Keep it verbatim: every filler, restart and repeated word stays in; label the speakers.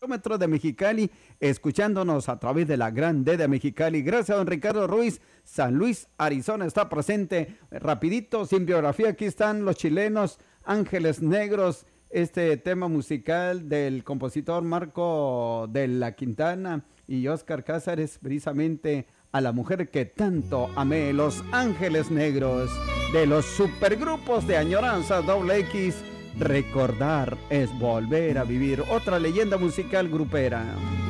Speaker 1: kilómetros de Mexicali, escuchándonos a través de la Gran D de Mexicali. Gracias, don Ricardo Ruiz. San Luis, Arizona está presente. Rapidito, sin biografía, aquí están los chilenos Ángeles Negros, este tema musical del compositor Marco de la Quintana y Oscar Cázares, precisamente a la mujer que tanto amé, Los Ángeles Negros, de los supergrupos de Añoranza Doble X. Recordar es volver a vivir, otra leyenda musical grupera.